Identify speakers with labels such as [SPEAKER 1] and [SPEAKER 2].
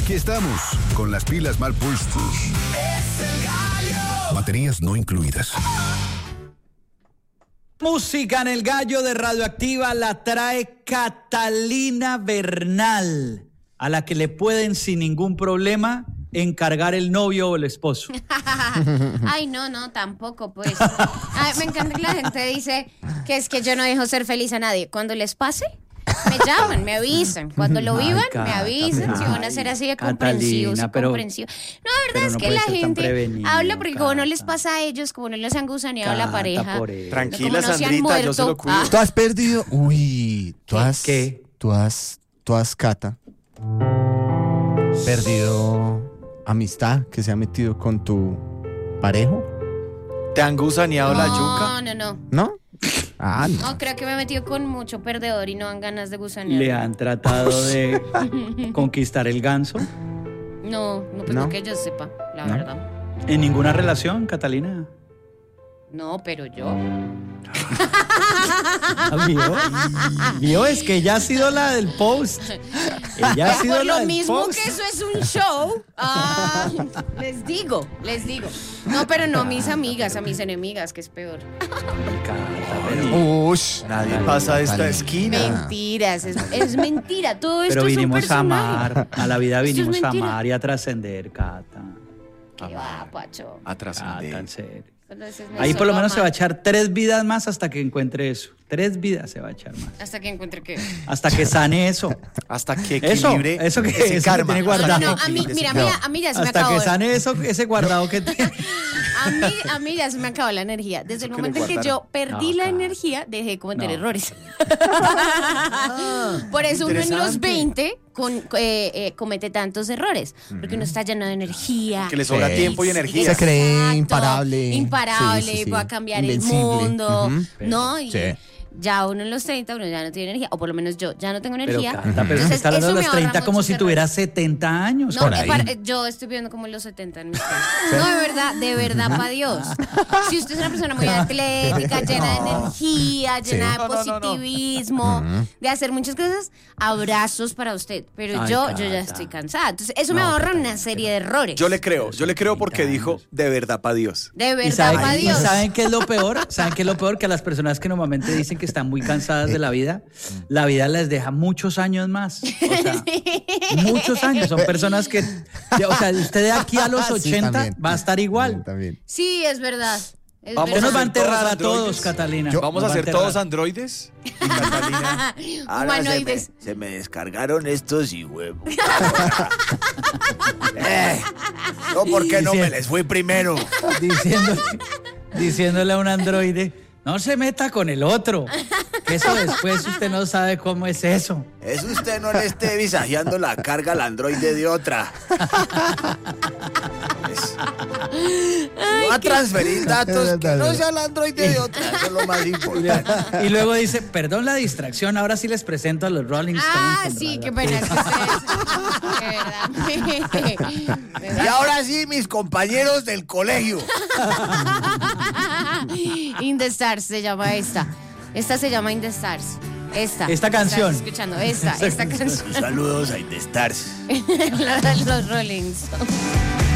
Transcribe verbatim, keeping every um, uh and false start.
[SPEAKER 1] Aquí estamos, con las pilas mal puestas. Baterías no incluidas.
[SPEAKER 2] Música en el Gallo de Radioactiva la trae Catalina Bernal, a la que le pueden sin ningún problema encargar el novio o el esposo.
[SPEAKER 3] Ay, no, no, tampoco, pues. Ay, me encanta que la gente dice que es que yo no dejo ser feliz a nadie. Cuando les pase, me llaman, me avisan. Cuando lo vivan,
[SPEAKER 2] Ay,
[SPEAKER 3] me avisan. Si van a ser así de comprensivos,
[SPEAKER 2] Catalina, pero-
[SPEAKER 3] comprensivos. No, la verdad es
[SPEAKER 2] no
[SPEAKER 3] que
[SPEAKER 2] puede
[SPEAKER 3] la
[SPEAKER 2] ser tan
[SPEAKER 3] gente
[SPEAKER 2] prevenido,
[SPEAKER 3] habla porque como no les
[SPEAKER 2] Cata.
[SPEAKER 3] pasa a ellos, como no les han gusaneado la
[SPEAKER 2] Cata,
[SPEAKER 3] pareja.
[SPEAKER 2] por eso.
[SPEAKER 4] Tranquila,
[SPEAKER 3] como no se han
[SPEAKER 4] Sandrita, yo se
[SPEAKER 3] muerto.
[SPEAKER 4] lo cuido.
[SPEAKER 3] Ah.
[SPEAKER 5] Tú has perdido. Uy, tú has.
[SPEAKER 2] ¿Qué?
[SPEAKER 5] Tú has. Tú has, Cata. Perdido amistad que se ha metido con tu parejo.
[SPEAKER 4] ¿Te han gusaneado la
[SPEAKER 3] No,
[SPEAKER 4] yuca?
[SPEAKER 3] no, no.
[SPEAKER 5] ¿No? Ah, no.
[SPEAKER 3] No, creo que me he metido con mucho perdedor y no dan ganas de gusanear.
[SPEAKER 2] ¿Le han tratado de conquistar el ganso?
[SPEAKER 3] No, no, pues
[SPEAKER 5] ¿No?
[SPEAKER 3] no que yo sepa, la
[SPEAKER 5] ¿No?
[SPEAKER 3] verdad.
[SPEAKER 2] ¿En ninguna relación, Catalina?
[SPEAKER 3] No, pero yo.
[SPEAKER 2] ¿Vio? ¿Vio? Es que ella ha sido la del post. Ella ha sido
[SPEAKER 3] Por
[SPEAKER 2] la
[SPEAKER 3] lo
[SPEAKER 2] del
[SPEAKER 3] mismo
[SPEAKER 2] post.
[SPEAKER 3] que eso es un show, ah, les digo, les digo. No, pero no a mis amigas, a mis enemigas, que es peor.
[SPEAKER 2] Cata, pero-
[SPEAKER 5] Ush.
[SPEAKER 4] Nadie pasa de esta
[SPEAKER 5] Dale.
[SPEAKER 4] esquina.
[SPEAKER 3] Mentiras, es, es mentira. Todo esto
[SPEAKER 2] Pero
[SPEAKER 3] es un
[SPEAKER 2] vinimos a
[SPEAKER 3] personaje.
[SPEAKER 2] amar, a la vida
[SPEAKER 3] Esto es
[SPEAKER 2] vinimos a
[SPEAKER 3] mentira.
[SPEAKER 2] amar y a trascender, Cata.
[SPEAKER 3] Qué va, Pacho.
[SPEAKER 4] A
[SPEAKER 2] Cata,
[SPEAKER 4] trascender.
[SPEAKER 2] en serio.
[SPEAKER 3] Solo ese es
[SPEAKER 2] Ahí por lo
[SPEAKER 3] solo
[SPEAKER 2] menos se va a
[SPEAKER 3] amar.
[SPEAKER 2] echar tres vidas más hasta que encuentre eso. Tres vidas se va a echar más.
[SPEAKER 3] Hasta que encuentre que.
[SPEAKER 2] Hasta que sane eso.
[SPEAKER 4] Hasta que
[SPEAKER 2] Eso,
[SPEAKER 4] equilibre
[SPEAKER 2] eso que-
[SPEAKER 4] ese
[SPEAKER 2] eso que
[SPEAKER 4] karma.
[SPEAKER 2] tiene
[SPEAKER 3] No,
[SPEAKER 2] guardado.
[SPEAKER 3] no, no, a mí, mira, mira, a mí ya se me
[SPEAKER 2] Hasta
[SPEAKER 3] acabó.
[SPEAKER 2] que sane eso, ese guardado que tiene.
[SPEAKER 3] A mí, a mí ya se me acabó la energía. Desde el
[SPEAKER 4] que le
[SPEAKER 3] momento en que yo
[SPEAKER 4] guardaron.
[SPEAKER 3] perdí
[SPEAKER 2] No,
[SPEAKER 3] la
[SPEAKER 2] Cata.
[SPEAKER 3] energía, dejé de cometer
[SPEAKER 2] No.
[SPEAKER 3] errores. Por eso uno en los
[SPEAKER 4] interesante.
[SPEAKER 3] veinte con, eh, eh, comete tantos errores. Porque uno está lleno de energía.
[SPEAKER 4] Que le sobra
[SPEAKER 5] Sí.
[SPEAKER 4] tiempo y energía.
[SPEAKER 5] Se cree
[SPEAKER 3] Exacto,
[SPEAKER 5] imparable.
[SPEAKER 3] Imparable,
[SPEAKER 5] Sí, sí, sí.
[SPEAKER 3] voy a cambiar
[SPEAKER 5] Invencible.
[SPEAKER 3] el mundo.
[SPEAKER 5] Ujú.
[SPEAKER 3] ¿No? Y
[SPEAKER 5] Sí.
[SPEAKER 3] ya uno en los treinta, uno ya no tiene energía. O por lo menos yo ya no tengo
[SPEAKER 2] Pero
[SPEAKER 3] energía.
[SPEAKER 2] Cata, pero
[SPEAKER 3] Entonces,
[SPEAKER 2] se está hablando de
[SPEAKER 3] eso me
[SPEAKER 2] los
[SPEAKER 3] ahorra
[SPEAKER 2] treinta como
[SPEAKER 3] muchos
[SPEAKER 2] si
[SPEAKER 3] errores.
[SPEAKER 2] tuviera setenta años.
[SPEAKER 3] No,
[SPEAKER 2] por
[SPEAKER 3] eh,
[SPEAKER 2] ahí.
[SPEAKER 3] para- yo estoy viendo como los setenta en mis casos. No, de verdad, de verdad, para Dios. Si usted es una persona muy atlética, llena de energía, llena
[SPEAKER 5] Sí.
[SPEAKER 3] de
[SPEAKER 4] No, no, no, no.
[SPEAKER 3] positivismo, de hacer muchas cosas, abrazos para usted. Pero
[SPEAKER 2] Ay,
[SPEAKER 3] yo, yo ya
[SPEAKER 2] Cata.
[SPEAKER 3] estoy cansada. Entonces, eso me
[SPEAKER 2] No,
[SPEAKER 3] ahorra
[SPEAKER 2] Cata,
[SPEAKER 3] una
[SPEAKER 2] no,
[SPEAKER 3] serie de errores.
[SPEAKER 4] Yo le creo, yo le creo porque
[SPEAKER 2] treinta
[SPEAKER 4] dijo
[SPEAKER 2] años.
[SPEAKER 4] de verdad pa' Dios.
[SPEAKER 3] De
[SPEAKER 2] ¿Y
[SPEAKER 3] verdad,
[SPEAKER 2] saben,
[SPEAKER 3] para
[SPEAKER 2] y
[SPEAKER 3] Dios.
[SPEAKER 2] saben qué es lo peor? ¿Saben qué es lo peor? Que a las personas que normalmente dicen que están muy cansadas de la vida, la vida les deja muchos años más. O sea, muchos años. Son personas que, o sea, usted de aquí a los
[SPEAKER 5] Sí,
[SPEAKER 2] ochenta
[SPEAKER 5] también.
[SPEAKER 2] va a estar igual.
[SPEAKER 5] También.
[SPEAKER 3] Sí, es verdad. Es
[SPEAKER 4] Vamos
[SPEAKER 2] Usted nos va a
[SPEAKER 4] hacer todos
[SPEAKER 2] enterrar a
[SPEAKER 4] androides.
[SPEAKER 2] todos, Catalina.
[SPEAKER 5] Yo-
[SPEAKER 4] Vamos
[SPEAKER 2] Nos
[SPEAKER 4] a
[SPEAKER 2] va
[SPEAKER 4] ser
[SPEAKER 2] enterrar.
[SPEAKER 4] todos androides. Y Catalina.
[SPEAKER 3] Humanoides.
[SPEAKER 6] Se me descargaron estos y huevos. eh, no, ¿por qué no me les fui primero?
[SPEAKER 2] Diciéndole, diciéndole a un androide, no se meta con el otro. Que eso después usted no sabe cómo es eso.
[SPEAKER 6] Es usted no le esté visajeando la carga al androide de otra. Es- no a transferir datos que no sea el androide de otra. Eso es lo más importante.
[SPEAKER 2] Y luego dice, perdón la distracción, ahora sí les presento a los Rolling Stones.
[SPEAKER 3] Ah,
[SPEAKER 2] en
[SPEAKER 3] sí,
[SPEAKER 2] Radio
[SPEAKER 3] qué pena. Es que ustedes. De verdad.
[SPEAKER 6] Y ahora sí, mis compañeros del colegio.
[SPEAKER 3] In the Stars se llama esta. Esta se llama In the Stars. Esta.
[SPEAKER 2] Esta canción.
[SPEAKER 3] Estás escuchando esta, esta canción.
[SPEAKER 6] Saludos a Indestars.
[SPEAKER 3] Los Rolling Stones.